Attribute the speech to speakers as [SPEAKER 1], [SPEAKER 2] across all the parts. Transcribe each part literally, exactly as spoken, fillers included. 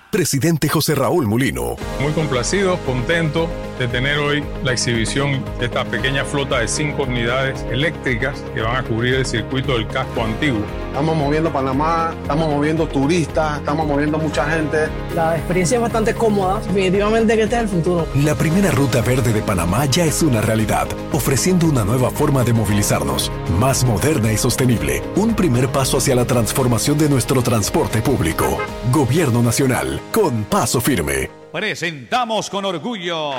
[SPEAKER 1] Presidente José Raúl Mulino.
[SPEAKER 2] Muy complacido, contento de tener hoy la exhibición de esta pequeña flota de cinco unidades eléctricas que van a cubrir el circuito del casco antiguo.
[SPEAKER 3] Estamos moviendo Panamá, estamos moviendo turistas, estamos moviendo mucha gente.
[SPEAKER 4] La experiencia es bastante cómoda, definitivamente que este es el futuro.
[SPEAKER 1] La primera ruta verde de Panamá ya es una realidad, ofreciendo una nueva forma de movilizarnos, más moderna y sostenible. Un primer paso hacia la transformación de nuestro transporte público. Gobierno Nacional, con paso firme.
[SPEAKER 5] Presentamos con orgullo.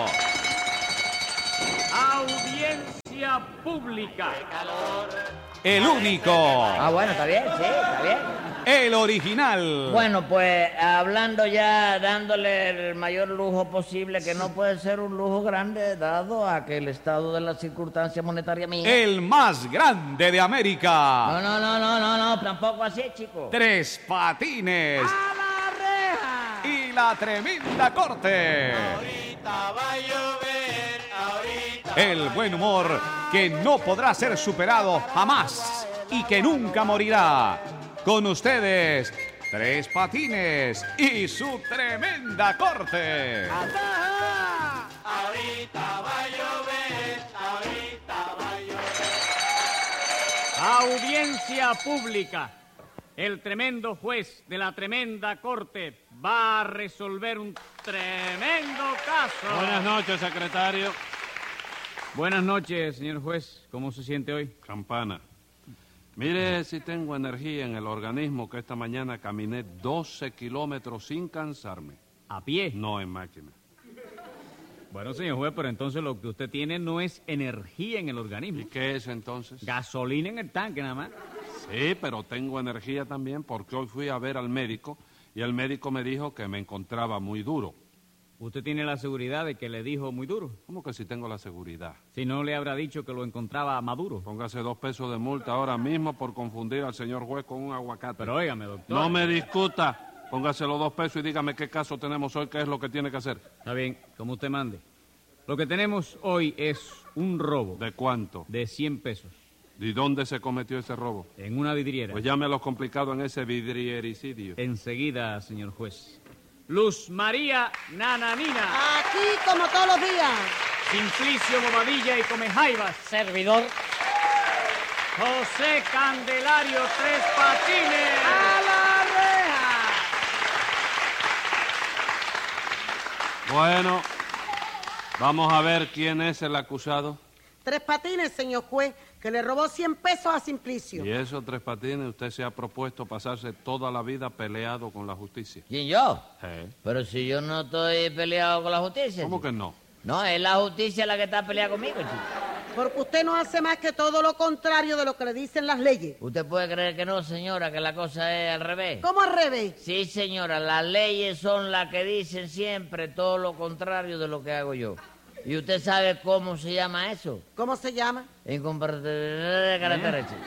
[SPEAKER 6] Audiencia pública.
[SPEAKER 5] El único.
[SPEAKER 7] Ah, bueno, está bien, sí, está bien.
[SPEAKER 5] El original.
[SPEAKER 7] Bueno, pues hablando ya, dándole el mayor lujo posible, que no puede ser un lujo grande, dado a que el estado de la circunstancia monetaria mía.
[SPEAKER 5] El más grande de América.
[SPEAKER 7] No, no, no, no, no, no, tampoco así, chico.
[SPEAKER 5] Tres Patines.
[SPEAKER 7] ¡A la reja!
[SPEAKER 5] Y la tremenda corte.
[SPEAKER 8] Ahorita va a llover, ahorita.
[SPEAKER 5] El buen humor que no podrá ser superado jamás y que nunca morirá. Con ustedes, Tres Patines y su tremenda corte.
[SPEAKER 8] ¡Ataja! Ahorita va a llover, ahorita va a llover.
[SPEAKER 6] Audiencia pública. El tremendo juez de la tremenda corte va a resolver un tremendo caso.
[SPEAKER 9] Buenas noches, secretario.
[SPEAKER 6] Buenas noches, señor juez. ¿Cómo se siente hoy?
[SPEAKER 9] Campana. Mire si tengo energía en el organismo, que esta mañana caminé doce kilómetros sin cansarme.
[SPEAKER 6] ¿A pie?
[SPEAKER 9] No en máquina.
[SPEAKER 6] Bueno, señor juez, pero entonces lo que usted tiene no es energía en el organismo.
[SPEAKER 9] ¿Y qué es entonces?
[SPEAKER 6] Gasolina en el tanque nada más.
[SPEAKER 9] Sí, pero tengo energía también porque hoy fui a ver al médico y el médico me dijo que me encontraba muy duro.
[SPEAKER 6] ¿Usted tiene la seguridad de que le dijo muy duro?
[SPEAKER 9] ¿Cómo que si tengo la seguridad?
[SPEAKER 6] Si no le habrá dicho que lo encontraba maduro.
[SPEAKER 9] Póngase dos pesos de multa ahora mismo por confundir al señor juez con un aguacate.
[SPEAKER 6] Pero óigame, doctor.
[SPEAKER 9] No me discuta. Póngase los dos pesos y dígame qué caso tenemos hoy, qué es lo que tiene que hacer.
[SPEAKER 6] Está bien, como usted mande. Lo que tenemos hoy es un robo.
[SPEAKER 9] ¿De cuánto?
[SPEAKER 6] De cien pesos.
[SPEAKER 9] ¿Y dónde se cometió ese robo?
[SPEAKER 6] En una vidriera.
[SPEAKER 9] Pues llame a los complicados en ese vidriericidio.
[SPEAKER 6] Enseguida, señor juez. Luz María Nananina.
[SPEAKER 10] Aquí como todos los días.
[SPEAKER 6] Simplicio Bobadilla y Comejaivas.
[SPEAKER 10] Servidor.
[SPEAKER 6] José Candelario Tres Patines.
[SPEAKER 10] ¡A la reja!
[SPEAKER 9] Bueno, vamos a ver quién es el acusado.
[SPEAKER 10] Tres Patines, señor juez, que le robó cien pesos a Simplicio.
[SPEAKER 9] Y eso, Tres Patines, usted se ha propuesto pasarse toda la vida peleado con la justicia.
[SPEAKER 7] ¿Quién, yo?
[SPEAKER 9] Sí.
[SPEAKER 7] Pero si yo no estoy peleado con la justicia.
[SPEAKER 9] ¿Cómo
[SPEAKER 7] chico.
[SPEAKER 9] que no?
[SPEAKER 7] No, es la justicia la que está peleada conmigo, chico.
[SPEAKER 10] Porque usted no hace más que todo lo contrario de lo que le dicen las leyes.
[SPEAKER 7] ¿Usted puede creer que no, señora, que la cosa es al revés?
[SPEAKER 10] ¿Cómo al revés?
[SPEAKER 7] Sí, señora, las leyes son las que dicen siempre todo lo contrario de lo que hago yo. ¿Y usted sabe cómo se llama eso?
[SPEAKER 10] ¿Cómo se llama?
[SPEAKER 7] Incompatibilidad de carácter chico.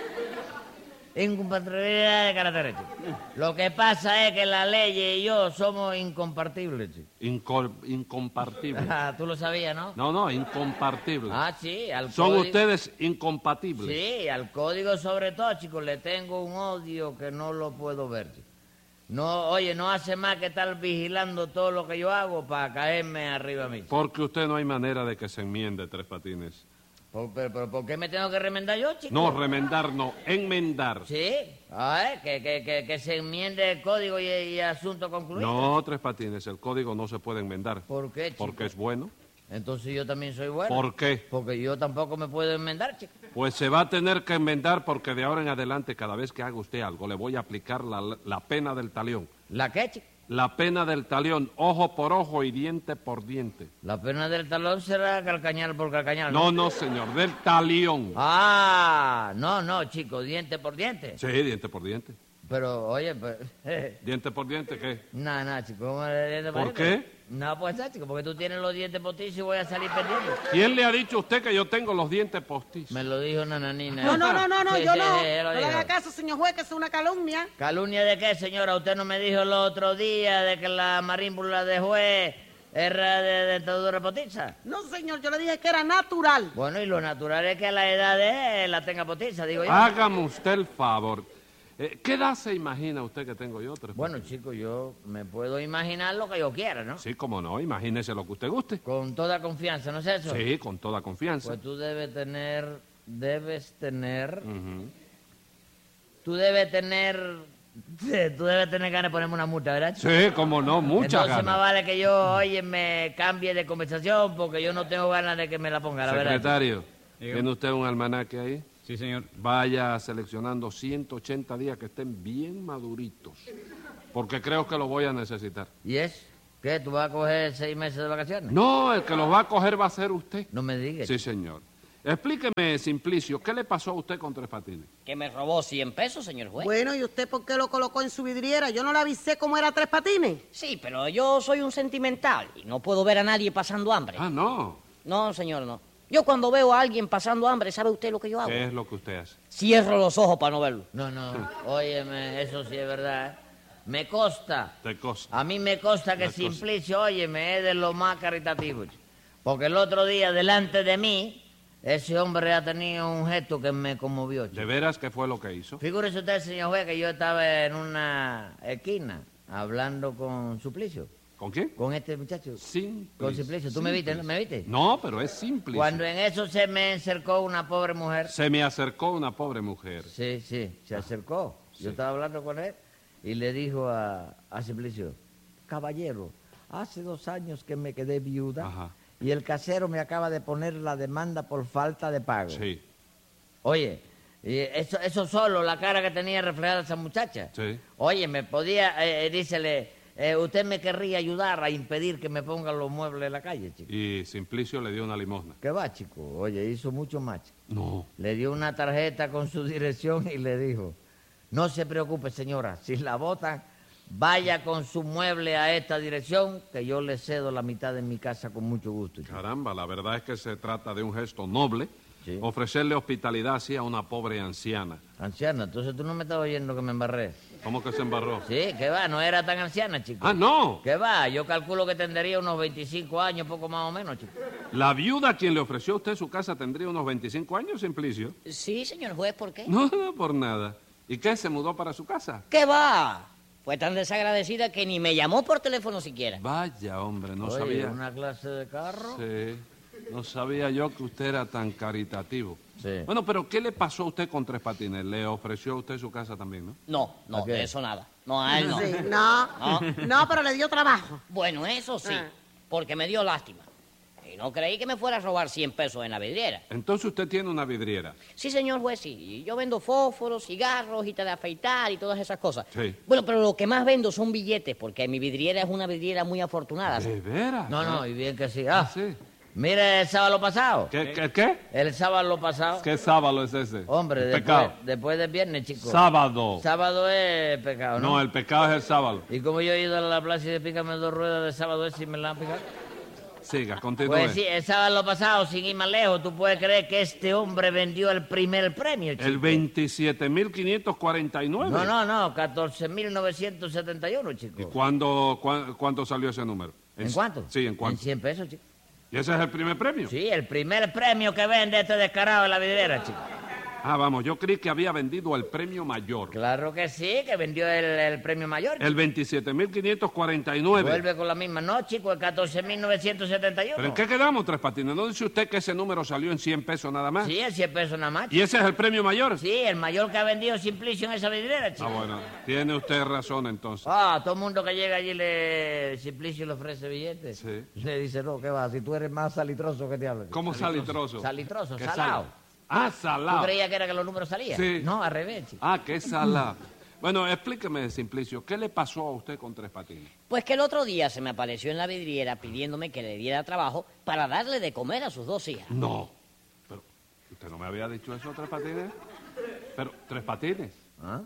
[SPEAKER 7] Incompatibilidad de carácter chico. Lo que pasa es que la ley y yo somos incompartibles, chico.
[SPEAKER 9] Incor incompartibles.
[SPEAKER 7] Ah, tú lo sabías, ¿no?
[SPEAKER 9] No, no, incompartibles.
[SPEAKER 7] Ah, sí, al
[SPEAKER 9] Son
[SPEAKER 7] código...
[SPEAKER 9] ustedes incompatibles.
[SPEAKER 7] Sí, al código sobre todo, chicos, le tengo un odio que no lo puedo ver, chico. No, oye, no hace más que estar vigilando todo lo que yo hago para caerme arriba a mí.
[SPEAKER 9] Porque usted no hay manera de que se enmiende, Tres Patines.
[SPEAKER 7] ¿Por, pero, pero, ¿por qué me tengo que remendar yo, chico?
[SPEAKER 9] No, remendar no, enmendar.
[SPEAKER 7] Sí, a ver, que, que, que, que se enmiende el código y, y asunto concluido.
[SPEAKER 9] No, Tres Patines, el código no se puede enmendar.
[SPEAKER 7] ¿Por qué, chico?
[SPEAKER 9] Porque es bueno.
[SPEAKER 7] Entonces yo también soy bueno.
[SPEAKER 9] ¿Por qué?
[SPEAKER 7] Porque yo tampoco me puedo enmendar, chico.
[SPEAKER 9] Pues se va a tener que enmendar porque de ahora en adelante, cada vez que haga usted algo, le voy a aplicar la, la pena del talión.
[SPEAKER 7] ¿La qué, chico?
[SPEAKER 9] La pena del talión, ojo por ojo y diente por diente.
[SPEAKER 7] La pena del talón será calcañal por calcañal.
[SPEAKER 9] No, no, señor, del talión.
[SPEAKER 7] Ah, no, no, chico, diente por diente.
[SPEAKER 9] Sí, diente por diente.
[SPEAKER 7] Pero, oye, pues...
[SPEAKER 9] ¿Diente por diente qué?
[SPEAKER 7] No, no, chico. ¿Cómo es diente por
[SPEAKER 9] ¿Por
[SPEAKER 7] diente?
[SPEAKER 9] qué?
[SPEAKER 7] No, pues, chico, porque tú tienes los dientes postizos y voy a salir perdiendo.
[SPEAKER 9] ¿Quién le ha dicho a usted que yo tengo los dientes postizos?
[SPEAKER 7] Me lo dijo Nananina.
[SPEAKER 10] No, no, no, no, no
[SPEAKER 7] Sí,
[SPEAKER 10] yo
[SPEAKER 7] sí,
[SPEAKER 10] no.
[SPEAKER 7] sí, él lo
[SPEAKER 10] No le
[SPEAKER 7] dijo.
[SPEAKER 10] haga caso, señor juez, que es una calumnia.
[SPEAKER 7] ¿Calumnia de qué, señora? Usted no me dijo el otro día de que la marímbula de juez era de dentadura postiza.
[SPEAKER 10] No, señor, yo le dije que era natural.
[SPEAKER 7] Bueno, y lo natural es que a la edad de él la tenga postiza, digo yo.
[SPEAKER 9] Hágame usted el favor. Eh, ¿Qué edad se imagina usted que tengo yo, Tres
[SPEAKER 7] Bueno,
[SPEAKER 9] Patines?
[SPEAKER 7] chico, yo me puedo imaginar lo que yo quiera, ¿no?
[SPEAKER 9] Sí, cómo no, imagínese lo que usted guste.
[SPEAKER 7] Con toda confianza, ¿no es eso?
[SPEAKER 9] Sí, con toda confianza.
[SPEAKER 7] Pues tú debes tener, debes tener,
[SPEAKER 9] Ujú.
[SPEAKER 7] tú debes tener, tú debes tener ganas de ponerme una multa, ¿verdad?
[SPEAKER 9] Sí, cómo no, muchas
[SPEAKER 7] Entonces
[SPEAKER 9] ganas.
[SPEAKER 7] más vale que yo, oye, me cambie de conversación porque yo no tengo ganas de que me la ponga, la verdad.
[SPEAKER 9] Secretario,
[SPEAKER 6] Diga.
[SPEAKER 9] ¿tiene usted un almanaque ahí?
[SPEAKER 6] Sí, señor.
[SPEAKER 9] Vaya seleccionando ciento ochenta días que estén bien maduritos, porque creo que los voy a necesitar.
[SPEAKER 7] ¿Y es? ¿Qué? ¿Tú vas a coger seis meses de vacaciones?
[SPEAKER 9] No, el que los va a coger va a ser usted.
[SPEAKER 7] No me digas.
[SPEAKER 9] Sí, señor. Explíqueme, Simplicio, ¿qué le pasó a usted con Tres Patines?
[SPEAKER 11] Que me robó cien pesos, señor juez.
[SPEAKER 10] Bueno, ¿y usted por qué lo colocó en su vidriera? Yo no le avisé cómo era Tres Patines.
[SPEAKER 11] Sí, pero yo soy un sentimental y no puedo ver a nadie pasando hambre.
[SPEAKER 9] Ah, no.
[SPEAKER 11] No, señor, no. Yo cuando veo a alguien pasando hambre, ¿sabe usted lo que yo hago?
[SPEAKER 9] ¿Qué es lo que usted hace?
[SPEAKER 11] Cierro los ojos para no verlo.
[SPEAKER 7] No, no, óyeme, eso sí es verdad. ¿eh? Me consta,
[SPEAKER 9] Te cosa.
[SPEAKER 7] a mí me consta que
[SPEAKER 9] Me consta.
[SPEAKER 7] Simplicio, óyeme, es de lo más caritativo. chico. Porque el otro día, delante de mí, ese hombre ha tenido un gesto que me conmovió. chico.
[SPEAKER 9] ¿De veras qué fue lo que hizo?
[SPEAKER 7] Figúrese usted, señor juez, que yo estaba en una esquina hablando con Suplicio.
[SPEAKER 9] ¿Con quién?
[SPEAKER 7] Con este muchacho.
[SPEAKER 9] Simplicio.
[SPEAKER 7] Con Simplicio. ¿Tú me viste? ¿no? ¿Me viste?
[SPEAKER 9] No, pero es Simplicio.
[SPEAKER 7] Cuando en eso se me acercó una pobre mujer.
[SPEAKER 9] Se me acercó una pobre mujer.
[SPEAKER 7] Sí, sí, se acercó.
[SPEAKER 9] Sí.
[SPEAKER 7] Yo estaba hablando con él y le dijo a, a Simplicio, caballero, hace dos años que me quedé viuda
[SPEAKER 9] Ajá.
[SPEAKER 7] y el casero me acaba de poner la demanda por falta de pago.
[SPEAKER 9] Sí,
[SPEAKER 7] Oye, y eso, eso solo, la cara que tenía reflejada esa muchacha.
[SPEAKER 9] sí.
[SPEAKER 7] Oye, me podía, eh, dícele, eh, usted me querría ayudar a impedir que me pongan los muebles en la calle, chico.
[SPEAKER 9] Y Simplicio le dio una limosna.
[SPEAKER 7] ¿Qué va, chico? Oye, hizo mucho más, chico.
[SPEAKER 9] No.
[SPEAKER 7] Le dio una tarjeta con su dirección y le dijo, no se preocupe, señora, si la botan, vaya con su mueble a esta dirección, que yo le cedo la mitad de mi casa con mucho gusto. chico".
[SPEAKER 9] Caramba, la verdad es que se trata de un gesto noble.
[SPEAKER 7] Sí.
[SPEAKER 9] Ofrecerle hospitalidad así a una pobre anciana.
[SPEAKER 7] Anciana, entonces tú no me estás oyendo que me embarré.
[SPEAKER 9] ¿Cómo que se embarró?
[SPEAKER 7] Sí, que va, no era tan anciana, chico.
[SPEAKER 9] ¡Ah, no!
[SPEAKER 7] ¿Qué va? Yo calculo que tendría unos veinticinco años, poco más o menos, chico.
[SPEAKER 9] La viuda a quien le ofreció a usted su casa tendría unos veinticinco años, Simplicio.
[SPEAKER 11] Sí, señor juez, ¿por qué?
[SPEAKER 9] No, no, por nada. ¿Y qué? ¿Se mudó para su casa?
[SPEAKER 11] ¿Qué va? Fue tan desagradecida que ni me llamó por teléfono siquiera.
[SPEAKER 9] Vaya, hombre, no
[SPEAKER 7] Oye,
[SPEAKER 9] sabía.
[SPEAKER 7] una clase de carro.
[SPEAKER 9] Sí, no sabía yo que usted era tan caritativo.
[SPEAKER 7] Sí.
[SPEAKER 9] Bueno, pero ¿qué le pasó a usted con Tres Patines? Le ofreció a usted su casa también, ¿no?
[SPEAKER 11] No, no,
[SPEAKER 7] ¿A qué?
[SPEAKER 11] de eso nada. No, a él no.
[SPEAKER 10] Sí, no,
[SPEAKER 11] No.
[SPEAKER 10] no, pero le dio trabajo.
[SPEAKER 11] Bueno, eso sí,
[SPEAKER 10] Ah.
[SPEAKER 11] porque me dio lástima. Y no creí que me fuera a robar cien pesos en la vidriera.
[SPEAKER 9] Entonces usted tiene una vidriera.
[SPEAKER 11] Sí, señor juez, sí. Y yo vendo fósforos, cigarros, hojitas de afeitar y todas esas cosas.
[SPEAKER 9] Sí.
[SPEAKER 11] Bueno, pero lo que más vendo son billetes, porque mi vidriera es una vidriera muy afortunada.
[SPEAKER 9] ¿De veras?
[SPEAKER 7] No, no, y bien que sí. Ah,
[SPEAKER 9] sí.
[SPEAKER 7] mire el sábado pasado.
[SPEAKER 9] ¿Qué, qué, qué?
[SPEAKER 7] El sábado pasado.
[SPEAKER 9] ¿Qué sábado es ese?
[SPEAKER 7] Hombre,
[SPEAKER 9] El
[SPEAKER 7] después,
[SPEAKER 9] pecado.
[SPEAKER 7] después del viernes, chico.
[SPEAKER 9] Sábado.
[SPEAKER 7] Sábado es pecado, ¿no?
[SPEAKER 9] No, el pecado es el sábado.
[SPEAKER 7] ¿Y como yo he ido a la plaza y de pícame dos ruedas de sábado es si me la han picado?
[SPEAKER 9] Siga, continúe.
[SPEAKER 7] Pues sí, el sábado pasado, sin ir más lejos, tú puedes creer que este hombre vendió el primer premio, chico.
[SPEAKER 9] El veintisiete mil quinientos cuarenta y nueve.
[SPEAKER 7] No, no, no, catorce mil novecientos setenta y uno, chico.
[SPEAKER 9] ¿Y cuándo, cuán- cuánto salió ese número?
[SPEAKER 7] ¿En cuánto?
[SPEAKER 9] Sí, ¿en
[SPEAKER 7] En
[SPEAKER 9] cuánto?
[SPEAKER 7] cien pesos, chico.
[SPEAKER 9] ¿Y ese es el primer premio?
[SPEAKER 7] Sí, el primer premio que vende este descarado en la vidriera, chico.
[SPEAKER 9] Ah, vamos, yo creí que había vendido el premio mayor.
[SPEAKER 7] Claro que sí, que vendió el, el premio mayor. chico.
[SPEAKER 9] El veintisiete mil quinientos cuarenta y nueve.
[SPEAKER 7] Vuelve con la misma, no, chico, el catorce mil novecientos setenta y uno.
[SPEAKER 9] ¿Pero en qué quedamos, Tres Patines? ¿No dice usted que ese número salió en cien pesos nada más?
[SPEAKER 7] Sí, el cien pesos nada más.
[SPEAKER 9] ¿Y ese es el premio mayor?
[SPEAKER 7] Sí, el mayor que ha vendido Simplicio en esa vidriera, chico.
[SPEAKER 9] Ah, bueno, tiene usted razón entonces.
[SPEAKER 7] Ah, todo el mundo que llega allí le Simplicio le ofrece billetes.
[SPEAKER 9] Sí.
[SPEAKER 7] Le dice, no, ¿qué va? Si tú eres más salitroso que te hablo.
[SPEAKER 9] ¿Cómo salitroso?
[SPEAKER 7] Salitroso,
[SPEAKER 9] ¿Qué
[SPEAKER 7] salado.
[SPEAKER 9] sal? Ah,
[SPEAKER 7] ¿Tú
[SPEAKER 9] salado.
[SPEAKER 7] creías que era que los números salían?
[SPEAKER 9] Sí.
[SPEAKER 7] No, al revés, chico.
[SPEAKER 9] Ah, qué salado. Bueno, explíqueme, Simplicio, ¿qué le pasó a usted con Tres Patines?
[SPEAKER 11] Pues que el otro día se me apareció en la vidriera pidiéndome que le diera trabajo para darle de comer a sus dos hijas.
[SPEAKER 9] No. Pero, ¿usted no me había dicho eso, Tres Patines? Pero, Tres Patines,
[SPEAKER 7] ¿Ah?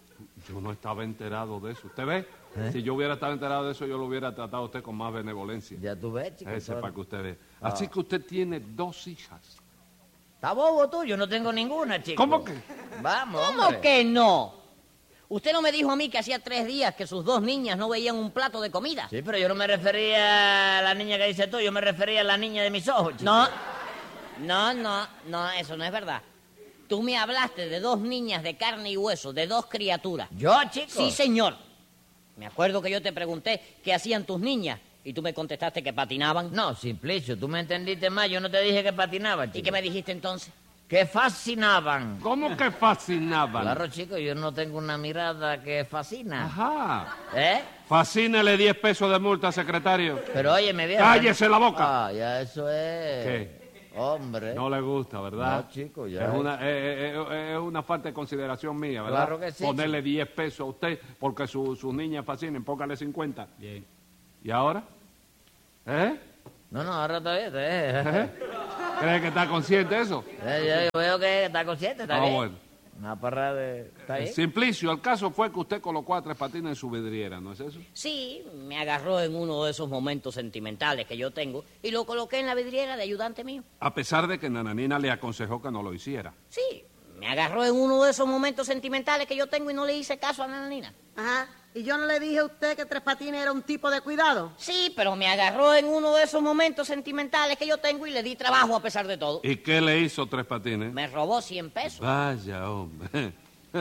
[SPEAKER 9] yo no estaba enterado de eso. ¿Usted ve?
[SPEAKER 7] ¿Eh?
[SPEAKER 9] Si yo hubiera estado enterado de eso, yo lo hubiera tratado a usted con más benevolencia.
[SPEAKER 7] Ya tú ves, chico.
[SPEAKER 9] Ese
[SPEAKER 7] todo-
[SPEAKER 9] para que usted vea.
[SPEAKER 7] Ah.
[SPEAKER 9] Así que usted tiene dos hijas.
[SPEAKER 7] Está bobo tú, yo no tengo ninguna, chico.
[SPEAKER 9] ¿Cómo que?
[SPEAKER 7] Vamos,
[SPEAKER 11] ¿Cómo
[SPEAKER 7] hombre.
[SPEAKER 11] que no? Usted no me dijo a mí que hacía tres días que sus dos niñas no veían un plato de comida.
[SPEAKER 7] Sí, pero yo no me refería a la niña que dices tú, yo me refería a la niña de mis ojos, chico.
[SPEAKER 11] No, no, no, no, eso no es verdad. Tú me hablaste de dos niñas de carne y hueso, de dos criaturas.
[SPEAKER 7] ¿Yo, chico?
[SPEAKER 11] Sí, señor. Me acuerdo que yo te pregunté qué hacían tus niñas y tú me contestaste que patinaban.
[SPEAKER 7] No, Simplicio, tú me entendiste mal. Yo no te dije que patinaban, chico.
[SPEAKER 11] ¿Y qué me dijiste entonces?
[SPEAKER 7] Que fascinaban.
[SPEAKER 9] ¿Cómo que fascinaban?
[SPEAKER 7] Claro, chico, yo no tengo una mirada que fascina.
[SPEAKER 9] Ajá.
[SPEAKER 7] ¿Eh?
[SPEAKER 9] Fascínele diez pesos de multa, secretario.
[SPEAKER 7] Pero oye, me viejo.
[SPEAKER 9] ¡Cállese la boca!
[SPEAKER 7] Ah, ya eso es...
[SPEAKER 9] ¿Qué?
[SPEAKER 7] Hombre.
[SPEAKER 9] No le gusta, ¿verdad?
[SPEAKER 7] No, chico, ya.
[SPEAKER 9] Es una, eh, eh, es una falta de consideración mía, ¿verdad?
[SPEAKER 7] Claro que sí,
[SPEAKER 9] Ponerle diez pesos a usted porque su- sus niñas fascinen, póngale cincuenta.
[SPEAKER 6] Bien.
[SPEAKER 9] ¿Y ahora? ¿Eh?
[SPEAKER 7] No, no, ahora todavía. Eh.
[SPEAKER 9] ¿Eh? ¿Cree que está consciente de eso?
[SPEAKER 7] Eh, yo veo que está consciente, está
[SPEAKER 9] Ah,
[SPEAKER 7] bien.
[SPEAKER 9] bueno.
[SPEAKER 7] Una parra de... ¿Está bien?
[SPEAKER 9] Simplicio, el caso fue que usted colocó a Tres Patines en su vidriera, ¿no es eso?
[SPEAKER 11] Sí, me agarró en uno de esos momentos sentimentales que yo tengo y lo coloqué en la vidriera de ayudante mío.
[SPEAKER 9] A pesar de que Nananina le aconsejó que no lo hiciera.
[SPEAKER 11] Sí, me agarró en uno de esos momentos sentimentales que yo tengo y no le hice caso a Nananina.
[SPEAKER 10] Ajá. ¿Y yo no le dije a usted que Tres Patines era un tipo de cuidado?
[SPEAKER 11] Sí, pero me agarró en uno de esos momentos sentimentales que yo tengo y le di trabajo a pesar de todo.
[SPEAKER 9] ¿Y qué le hizo Tres Patines?
[SPEAKER 11] Me robó cien pesos.
[SPEAKER 9] Vaya, hombre.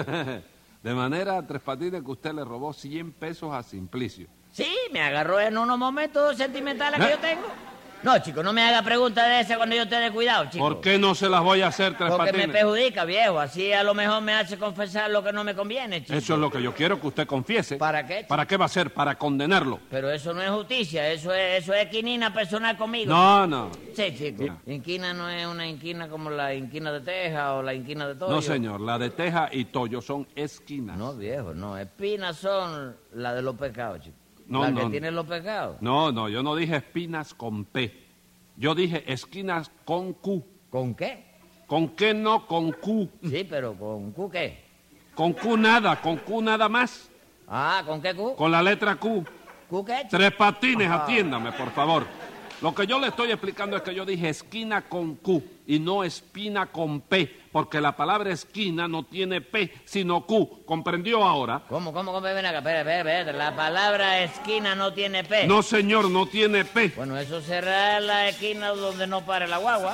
[SPEAKER 9] De manera a Tres Patines que usted le robó cien pesos a Simplicio.
[SPEAKER 7] Sí, me agarró en unos momentos sentimentales
[SPEAKER 9] ¿Eh?
[SPEAKER 7] que yo tengo. No, chico, no me haga preguntas de esas cuando yo esté de cuidado, chico.
[SPEAKER 9] ¿Por qué no se las voy a hacer, Tres
[SPEAKER 7] Porque
[SPEAKER 9] Patines?
[SPEAKER 7] me perjudica, viejo. Así a lo mejor me hace confesar lo que no me conviene, chico.
[SPEAKER 9] Eso es lo que yo quiero que usted confiese.
[SPEAKER 7] ¿Para qué, chico?
[SPEAKER 9] ¿Para qué va a ser? Para condenarlo.
[SPEAKER 7] Pero eso no es justicia, eso es, eso es quinina personal conmigo.
[SPEAKER 9] No, no.
[SPEAKER 7] Sí, chico.
[SPEAKER 9] Ya.
[SPEAKER 7] Inquina no es una inquina como la inquina de Teja o la inquina de Toyo.
[SPEAKER 9] No, señor. La de Teja y Toyo son esquinas.
[SPEAKER 7] No, viejo, no. Espinas son las de los pecados, chico.
[SPEAKER 9] No,
[SPEAKER 7] las
[SPEAKER 9] no,
[SPEAKER 7] que
[SPEAKER 9] no.
[SPEAKER 7] tienen los pecados.
[SPEAKER 9] No, no. Yo no dije espinas con P. Yo dije esquinas con Q.
[SPEAKER 7] ¿Con qué?
[SPEAKER 9] ¿Con qué no? Con Q.
[SPEAKER 7] Sí, pero ¿con Q qué?
[SPEAKER 9] Con Q nada. Con Q nada más.
[SPEAKER 7] Ah, ¿con qué Q?
[SPEAKER 9] Con la letra Q.
[SPEAKER 7] ¿Q qué, chico?
[SPEAKER 9] Tres Patines,
[SPEAKER 7] Ajá.
[SPEAKER 9] atiéndame, por favor. Lo que yo le estoy explicando es que yo dije esquina con Q y no espina con P, porque la palabra esquina no tiene P, sino Q. ¿Comprendió ahora?
[SPEAKER 7] ¿Cómo, cómo, cómo? Ven acá, espera, espera, espera. La palabra esquina no tiene P.
[SPEAKER 9] No, señor, no tiene P.
[SPEAKER 7] Bueno, eso será la esquina donde no pare la guagua.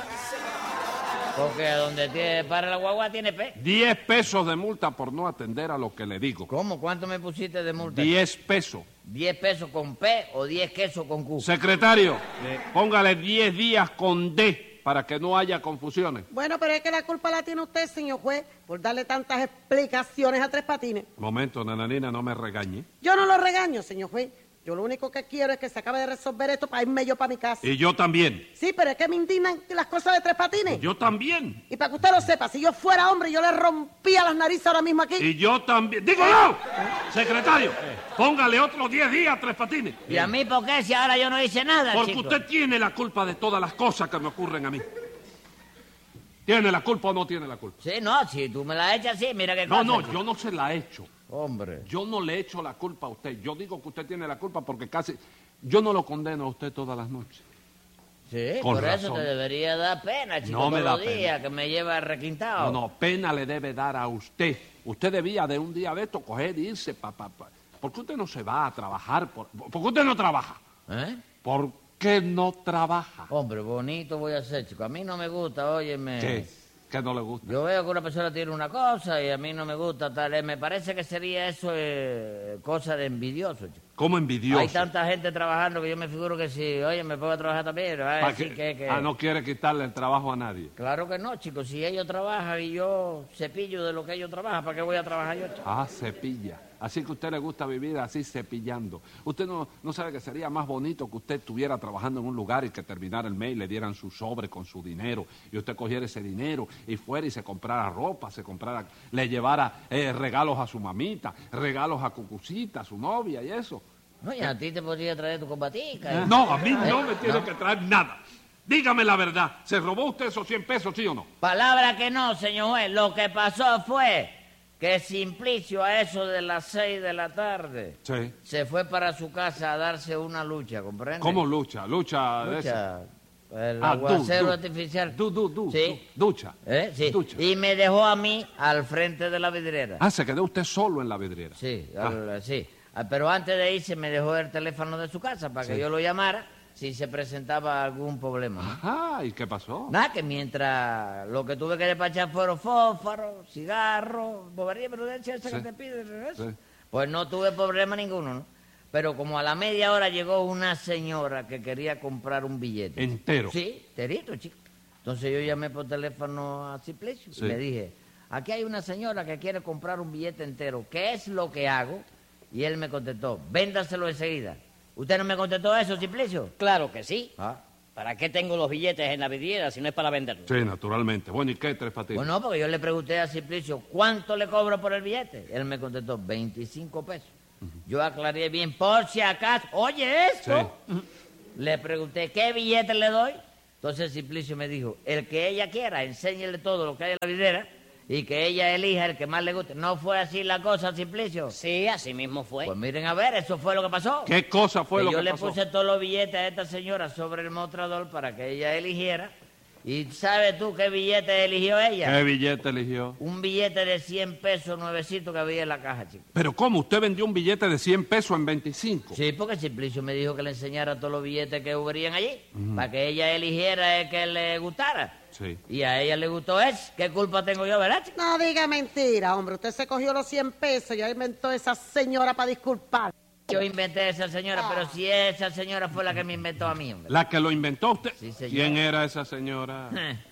[SPEAKER 7] Porque donde tiene, para la guagua tiene P.
[SPEAKER 9] Diez pesos de multa por no atender a lo que le digo.
[SPEAKER 7] ¿Cómo? ¿Cuánto me pusiste de multa?
[SPEAKER 9] Diez pesos.
[SPEAKER 7] ¿Diez pesos con P o diez quesos con Q?
[SPEAKER 9] Secretario, póngale diez días con D para que no haya confusiones.
[SPEAKER 10] Bueno, pero es que la culpa la tiene usted, señor juez, por darle tantas explicaciones a Tres Patines.
[SPEAKER 9] Momento, nananina, no me regañe.
[SPEAKER 10] Yo no lo regaño, señor juez. Yo lo único que quiero es que se acabe de resolver esto para irme yo para mi casa.
[SPEAKER 9] Y yo también.
[SPEAKER 10] Sí, pero es que me indignan las cosas de Tres Patines.
[SPEAKER 9] Yo también.
[SPEAKER 10] Y para que usted lo sepa, si yo fuera hombre, yo le rompía las narices ahora mismo aquí.
[SPEAKER 9] Y yo también. ¡Digo no! Secretario, póngale otros diez días a Tres Patines.
[SPEAKER 7] ¿Y a mí por qué si ahora yo no hice nada,
[SPEAKER 9] Porque
[SPEAKER 7] chico?
[SPEAKER 9] usted tiene la culpa de todas las cosas que me ocurren a mí. ¿Tiene la culpa o no tiene la culpa?
[SPEAKER 7] Sí, no, si tú me la echas así, mira qué
[SPEAKER 9] No,
[SPEAKER 7] cosa.
[SPEAKER 9] no,
[SPEAKER 7] chico.
[SPEAKER 9] yo no se la he hecho.
[SPEAKER 7] Hombre.
[SPEAKER 9] Yo no le echo la culpa a usted. Yo digo que usted tiene la culpa porque casi... Yo no lo condeno a usted todas las noches.
[SPEAKER 7] Sí,
[SPEAKER 9] Con
[SPEAKER 7] por eso
[SPEAKER 9] razón.
[SPEAKER 7] te debería dar pena, chico,
[SPEAKER 9] No me
[SPEAKER 7] todos
[SPEAKER 9] da
[SPEAKER 7] los
[SPEAKER 9] pena.
[SPEAKER 7] días, que me lleva requintado.
[SPEAKER 9] No, no, pena le debe dar a usted. Usted debía de un día de esto coger e irse pa, pa, pa. ¿Por qué usted no se va a trabajar? ¿Por, ¿por qué usted no trabaja?
[SPEAKER 7] ¿Eh?
[SPEAKER 9] ¿Por qué no trabaja?
[SPEAKER 7] Hombre, bonito voy a hacer, chico. A mí no me gusta, óyeme.
[SPEAKER 9] ¿Qué? ¿Qué no le gusta?
[SPEAKER 7] Yo veo que una persona tiene una cosa y a mí no me gusta tal. eh, Me parece que sería eso eh, cosa de envidioso, chico.
[SPEAKER 9] ¿Cómo envidioso?
[SPEAKER 7] Hay tanta gente trabajando que yo me figuro que si, oye, me puedo trabajar también. Va a
[SPEAKER 9] ¿Pa'
[SPEAKER 7] decir
[SPEAKER 9] qué?
[SPEAKER 7] que, que-
[SPEAKER 9] Ah, no quiere quitarle el trabajo a nadie.
[SPEAKER 7] Claro que no, chicos. Si ellos trabajan y yo cepillo de lo que ellos trabajan, ¿para qué voy a trabajar yo, chico?
[SPEAKER 9] Ah, cepilla. Así que a usted le gusta vivir así cepillando. Usted no, no sabe que sería más bonito que usted estuviera trabajando en un lugar y que terminara el mes y le dieran su sobre con su dinero y usted cogiera ese dinero y fuera y se comprara ropa, se comprara, le llevara eh, regalos a su mamita, regalos a Cucucita, a su novia y eso.
[SPEAKER 7] No, y a ti te podría traer tu combatica.
[SPEAKER 9] No, a mí no
[SPEAKER 7] ¿Eh?
[SPEAKER 9] me tiene
[SPEAKER 7] ¿No?
[SPEAKER 9] que traer nada. Dígame la verdad, ¿se robó usted esos cien pesos, sí o no?
[SPEAKER 7] Palabra que no, señor juez. Lo que pasó fue que Simplicio a eso de las seis de la tarde
[SPEAKER 9] Sí.
[SPEAKER 7] se fue para su casa a darse una lucha, ¿comprende?
[SPEAKER 9] ¿Cómo lucha? Lucha de esa.
[SPEAKER 7] Lucha. El
[SPEAKER 9] Ah, du,
[SPEAKER 7] aguacero
[SPEAKER 9] du.
[SPEAKER 7] artificial.
[SPEAKER 9] Du, du, du,
[SPEAKER 7] Sí.
[SPEAKER 9] du- ducha.
[SPEAKER 7] ¿Eh? Sí.
[SPEAKER 9] Ducha.
[SPEAKER 7] Y me dejó a mí al frente de la vidriera.
[SPEAKER 9] Ah, se quedó usted solo en la vidriera.
[SPEAKER 7] Sí,
[SPEAKER 9] Ah.
[SPEAKER 7] al- sí. Ah, pero antes de irse me dejó el teléfono de su casa para que
[SPEAKER 9] Sí.
[SPEAKER 7] yo lo llamara si se presentaba algún problema, ¿no?
[SPEAKER 9] Ajá, ¿y qué pasó?
[SPEAKER 7] Nada, que mientras lo que tuve que despachar fueron fósforos, cigarros, bobería, pero esa
[SPEAKER 9] Sí.
[SPEAKER 7] que te pide,
[SPEAKER 9] Sí.
[SPEAKER 7] pues no tuve problema ninguno, ¿no? Pero como a la media hora llegó una señora que quería comprar un billete.
[SPEAKER 9] ¿Entero?
[SPEAKER 7] Sí, enterito, chico. Entonces yo llamé por teléfono a Simplicio
[SPEAKER 9] Sí.
[SPEAKER 7] y le dije, aquí hay una señora que quiere comprar un billete entero, ¿qué es lo que hago? Y él me contestó, véndaselo enseguida. ¿Usted no me contestó eso, Simplicio?
[SPEAKER 11] Claro que sí.
[SPEAKER 7] Ah.
[SPEAKER 11] ¿Para qué tengo los billetes en la vidriera si no es para venderlos?
[SPEAKER 9] Sí, naturalmente. Bueno, ¿y qué, Tres Patines?
[SPEAKER 7] Bueno, porque yo le pregunté a Simplicio, ¿cuánto le cobro por el billete? Él me contestó, veinticinco pesos. Yo aclaré bien, por si acaso, oye esto. Le pregunté, ¿qué billete le doy? Entonces Simplicio me dijo, el que ella quiera, enséñele todo lo que hay en la vidriera y que ella elija el que más le guste. ¿No fue así la cosa, Simplicio?
[SPEAKER 11] Sí, así mismo fue.
[SPEAKER 7] Pues miren a ver, eso fue lo que pasó.
[SPEAKER 9] ¿Qué cosa fue
[SPEAKER 7] Que
[SPEAKER 9] lo
[SPEAKER 7] yo
[SPEAKER 9] que
[SPEAKER 7] le
[SPEAKER 9] pasó?
[SPEAKER 7] puse todos los billetes a esta señora sobre el mostrador para que ella eligiera. ¿Y sabes tú qué billete eligió ella?
[SPEAKER 9] ¿Qué billete eligió?
[SPEAKER 7] Un billete de cien pesos nuevecito que había en la caja, chico.
[SPEAKER 9] ¿Pero cómo? ¿Usted vendió un billete de cien pesos en veinticinco?
[SPEAKER 7] Sí, porque Simplicio me dijo que le enseñara todos los billetes que hubirían allí,
[SPEAKER 9] Ujú.
[SPEAKER 7] para que ella eligiera el que le gustara.
[SPEAKER 9] Sí.
[SPEAKER 7] Y a ella le gustó ese. ¿Qué culpa tengo yo, verdad, chico?
[SPEAKER 10] No diga mentira, hombre. Usted se cogió los cien pesos y ahí inventó esa señora para disculpar.
[SPEAKER 7] Yo inventé a esa señora, pero si esa señora fue la que me inventó a mí, hombre.
[SPEAKER 9] ¿La que lo inventó usted?
[SPEAKER 7] Sí, señor.
[SPEAKER 9] ¿Quién era esa señora?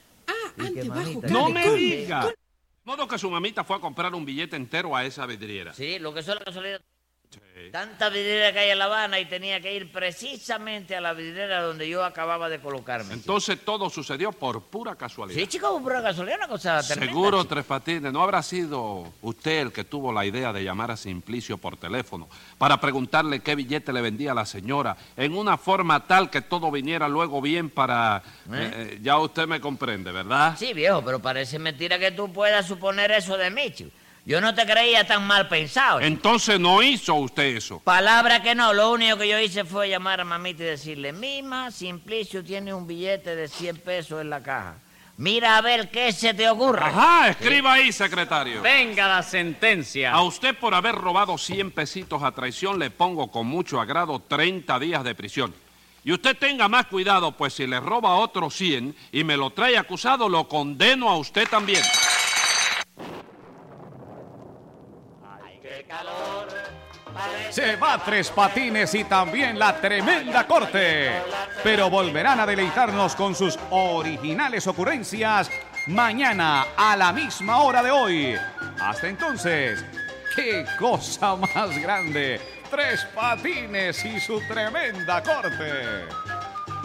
[SPEAKER 7] Y que mamita,
[SPEAKER 9] ¡No
[SPEAKER 7] que-
[SPEAKER 9] me
[SPEAKER 7] que-
[SPEAKER 9] diga! De modo que su mamita fue a comprar un billete entero a esa vidriera.
[SPEAKER 7] Sí, lo que son las casualidades. Tanta vidriera que hay en La Habana y tenía que ir precisamente a la vidriera donde yo acababa de colocarme.
[SPEAKER 9] Entonces todo sucedió por pura casualidad.
[SPEAKER 7] Sí, chico, pura casualidad, una cosa tremenda.
[SPEAKER 9] Seguro,
[SPEAKER 7] chico.
[SPEAKER 9] Tres Patines, ¿no habrá sido usted el que tuvo la idea de llamar a Simplicio por teléfono para preguntarle qué billete le vendía a la señora en una forma tal que todo viniera luego bien para...
[SPEAKER 7] ¿Eh?
[SPEAKER 9] eh, ya usted me comprende, ¿verdad?
[SPEAKER 7] Sí, viejo, pero parece mentira que tú puedas suponer eso de mí, chico. Yo no te creía tan mal pensado. chico.
[SPEAKER 9] Entonces no hizo usted eso.
[SPEAKER 7] Palabra que no, lo único que yo hice fue llamar a mamita y decirle, Mima, Simplicio tiene un billete de cien pesos en la caja. Mira a ver qué se te ocurre.
[SPEAKER 9] Ajá, escriba ahí, secretario.
[SPEAKER 6] Venga la sentencia.
[SPEAKER 9] A usted por haber robado cien pesitos a traición le pongo con mucho agrado treinta días de prisión. Y usted tenga más cuidado, pues si le roba otros cien y me lo trae acusado, lo condeno a usted también.
[SPEAKER 5] Se va Tres Patines y también la tremenda corte. Pero volverán a deleitarnos con sus originales ocurrencias mañana a la misma hora de hoy. Hasta entonces, ¡qué cosa más grande! Tres Patines y su tremenda corte.